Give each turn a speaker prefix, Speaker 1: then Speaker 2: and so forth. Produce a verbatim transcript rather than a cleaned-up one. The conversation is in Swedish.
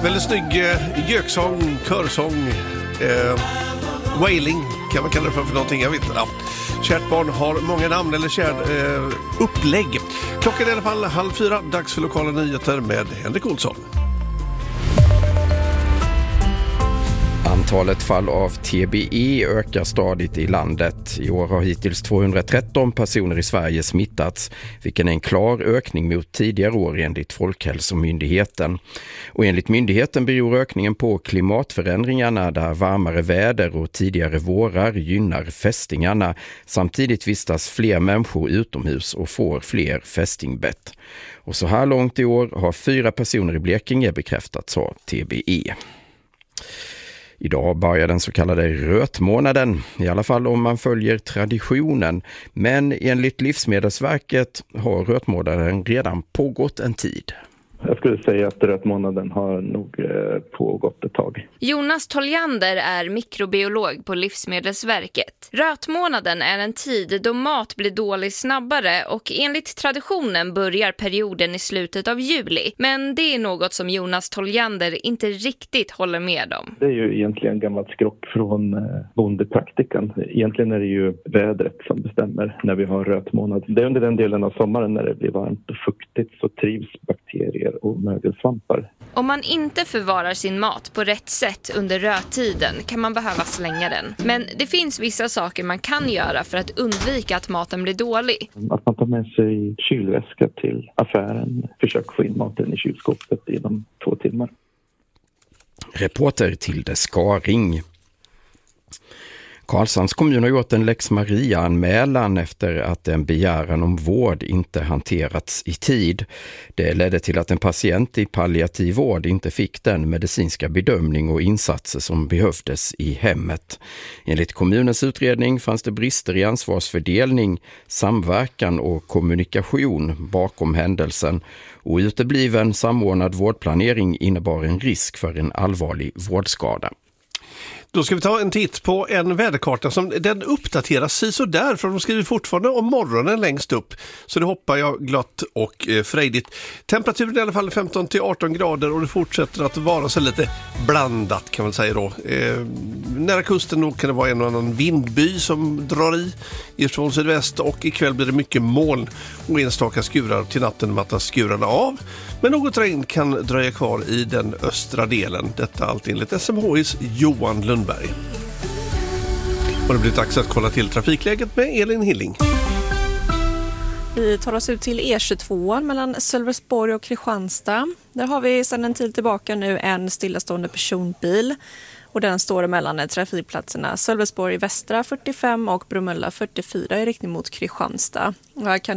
Speaker 1: Väldigt snygg eh, göksång, körsång, eh, wailing kan man kalla det för, för någonting, jag vet inte. Ja. Kärt barn har många namn eller kärt eh, upplägg. Klockan är i alla fall halv fyra, dags för lokala nyheter med Henrik Olsson.
Speaker 2: Antalet fall av T B E ökar stadigt i landet. I år har hittills tvåhundratretton personer i Sverige smittats, vilken är en klar ökning mot tidigare år enligt Folkhälsomyndigheten. Och enligt myndigheten beror ökningen på klimatförändringarna där varmare väder och tidigare vårar gynnar fästingarna. Samtidigt vistas fler människor utomhus och får fler fästingbett. Och så här långt i år har fyra personer i Blekinge bekräftats ha T B E. Idag börjar den så kallade rötmånaden, i alla fall om man följer traditionen. Men enligt Livsmedelsverket har rötmånaden redan pågått en tid.
Speaker 3: Jag skulle säga att rötmånaden har nog pågått ett tag.
Speaker 4: Jonas Toljander är mikrobiolog på Livsmedelsverket. Rötmånaden är en tid då mat blir dålig snabbare och enligt traditionen börjar perioden i slutet av juli. Men det är något som Jonas Toljander inte riktigt håller med om.
Speaker 3: Det är ju egentligen gammalt skrock från bondepraktikan. Egentligen är det ju vädret som bestämmer när vi har rötmånad. Det är under den delen av sommaren när det blir varmt och fuktigt så trivs bakterier och mögelsvampar.
Speaker 4: Om man inte förvarar sin mat på rätt sätt under röttiden kan man behöva slänga den. Men det finns vissa saker man kan göra för att undvika att maten blir dålig.
Speaker 3: Att man tar med sig kylväska till affären. Försök få in maten i kylskåpet inom två timmar.
Speaker 2: Reporter Tilde Skaring. Karlshamns kommun har gjort en Lex Maria-anmälan efter att en begäran om vård inte hanterats i tid. Det ledde till att en patient i palliativ vård inte fick den medicinska bedömning och insatser som behövdes i hemmet. Enligt kommunens utredning fanns det brister i ansvarsfördelning, samverkan och kommunikation bakom händelsen. Och utebliven samordnad vårdplanering innebar en risk för en allvarlig vårdskada.
Speaker 1: Då ska vi ta en titt på en väderkarta som den uppdateras så där, för de skriver fortfarande om morgonen längst upp. Så det hoppar jag glatt och eh, frejdigt. Temperaturen är i alla fall femton till arton grader och det fortsätter att vara så lite blandat kan man säga då. Eh, nära kusten nog kan det vara en och annan vindby som drar i ifrån sydväst och ikväll blir det mycket moln och enstaka skurar. Till natten mattas skurarna av. Men något regn kan dröja kvar i den östra delen. Detta allt enligt S M H I:s Johan Lundberg. Och det blir dags att kolla till trafikläget med Elin Hilling.
Speaker 5: Vi tar oss ut till E tjugotvå mellan Sölvesborg och Kristianstad. Där har vi sedan en tid tillbaka nu en stillastående personbil. Och den står mellan trafikplatserna Sölvesborg västra fyrtiofem och Bromölla fyrtiofyra i riktning mot Kristianstad. Och här kan